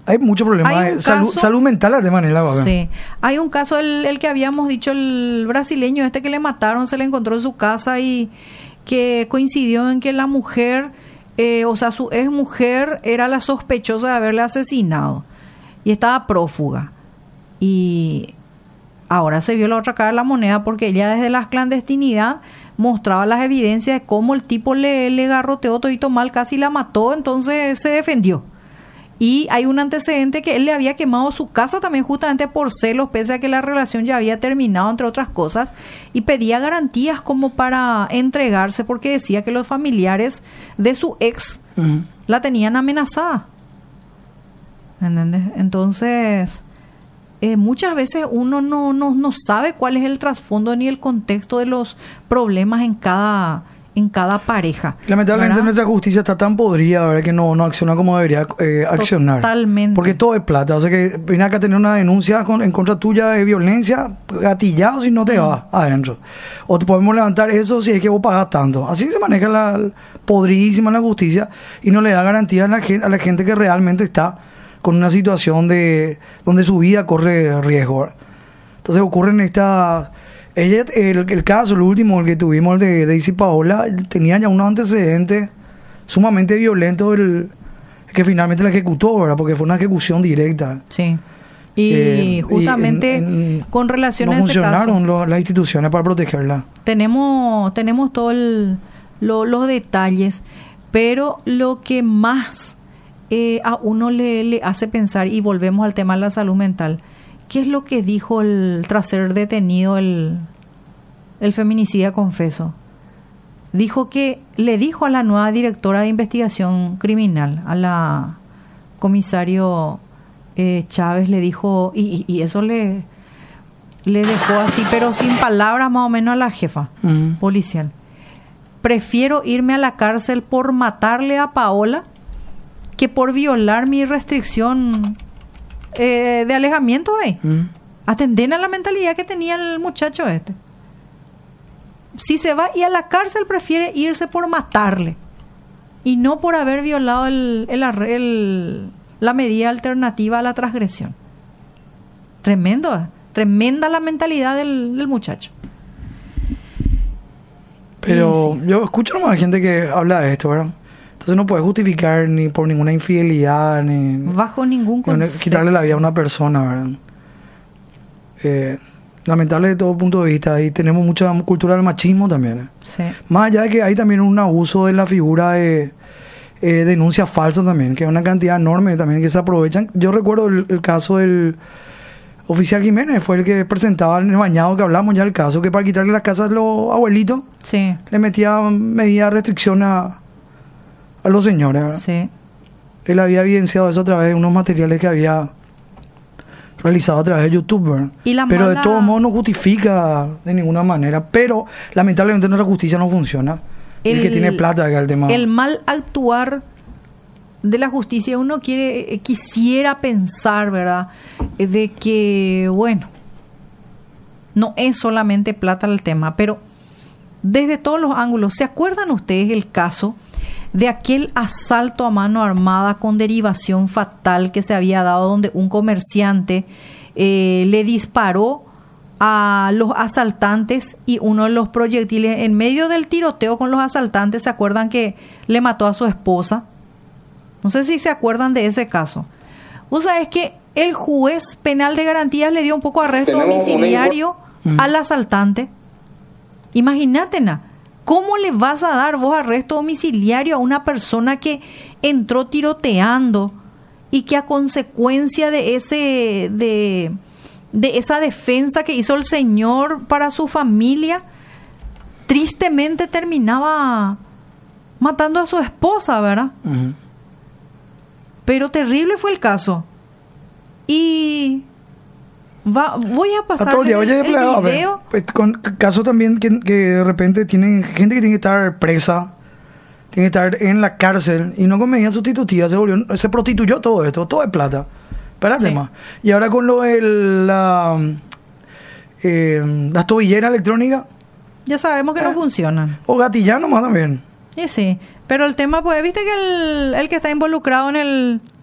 Hay muchos problemas de salud mental además en el agua. Sí, hay un caso, el que habíamos dicho, el brasileño que le mataron, se le encontró en su casa y que coincidió en que la mujer, su ex mujer era la sospechosa de haberle asesinado y estaba prófuga. Y ahora se vio la otra cara de la moneda porque ella desde la clandestinidad mostraba las evidencias de cómo el tipo le garroteó todito mal, casi la mató, entonces se defendió. Y hay un antecedente que él le había quemado su casa también justamente por celos, pese a que la relación ya había terminado, entre otras cosas, y pedía garantías como para entregarse porque decía que los familiares de su ex la tenían amenazada. ¿Entendés? Entonces, muchas veces uno no sabe cuál es el trasfondo ni el contexto de los problemas en cada pareja. Lamentablemente, ¿verdad? Nuestra justicia está tan podrida, ¿verdad?, que no acciona como debería accionar. Totalmente. Porque todo es plata. O sea que viene acá a tener una denuncia en contra tuya de violencia, gatillado si no te vas adentro. O te podemos levantar eso si es que vos pagás tanto. Así se maneja podridísima la justicia y no le da garantía a la gente que realmente está con una situación donde su vida corre riesgo. Entonces ocurren estas... el caso, el último, el que tuvimos, el de Daisy Paola, tenía ya unos antecedentes sumamente violentos, que finalmente la ejecutó, ¿verdad? Porque fue una ejecución directa. Sí. Y justamente con relación a ese caso, no funcionaron las instituciones para protegerla. Tenemos todos los detalles, pero lo que más a uno le hace pensar, y volvemos al tema de la salud mental, ¿qué es lo que dijo tras ser detenido el feminicida confeso? Dijo que le dijo a la nueva directora de investigación criminal, a la comisario Chávez, le dijo, y eso le dejó así, pero sin palabras más o menos, a la jefa policial. Prefiero irme a la cárcel por matarle a Paola que por violar mi restricción de alejamiento. Atenden a la mentalidad que tenía el muchacho este. Si se va y a la cárcel, prefiere irse por matarle y no por haber violado la medida alternativa a la transgresión. Tremenda la mentalidad del muchacho. Pero sí, yo escucho nomás gente que habla de esto, ¿verdad? Entonces no puedes justificar ni por ninguna infidelidad, ni bajo ningún concepto quitarle la vida a una persona, ¿verdad? Lamentable de todo punto de vista. Y tenemos mucha cultura del machismo también. Sí. Más allá de que hay también un abuso de la figura de denuncias falsas también, que es una cantidad enorme también que se aprovechan. Yo recuerdo el caso del oficial Jiménez, fue el que presentaba en el bañado, que hablamos ya del caso, que para quitarle las casas a los abuelitos, sí, le metía medidas de restricción a los señores, ¿verdad? Sí. Él había evidenciado eso a través de unos materiales que había realizado a través de YouTube, ¿verdad? Pero de todos modos no justifica de ninguna manera. Pero lamentablemente nuestra justicia no funciona. El que tiene plata acá el tema. El mal actuar de la justicia, uno quisiera pensar, ¿verdad?, de que, bueno, no es solamente plata el tema, pero desde todos los ángulos. ¿Se acuerdan ustedes el caso de aquel asalto a mano armada con derivación fatal que se había dado, donde un comerciante le disparó a los asaltantes y uno de los proyectiles, en medio del tiroteo con los asaltantes, ¿se acuerdan que le mató a su esposa? No sé si se acuerdan de ese caso. O sea, es que el juez penal de garantías le dio un poco de arresto domiciliario al asaltante. Imagínate, ¿cómo le vas a dar vos arresto domiciliario a una persona que entró tiroteando y que a consecuencia de esa defensa que hizo el señor para su familia, tristemente terminaba matando a su esposa, ¿verdad? Pero terrible fue el caso. Y voy a pasar el video. Con casos también que de repente tienen gente que tiene que estar presa, tiene que estar en la cárcel y no con medidas sustitutivas, se prostituyó todo esto, todo es plata. Espérate más. Y ahora con lo de las tobilleras electrónicas, ya sabemos que no funcionan. O gatillar nomás también. Sí, pero el tema, pues, viste que el que está involucrado en el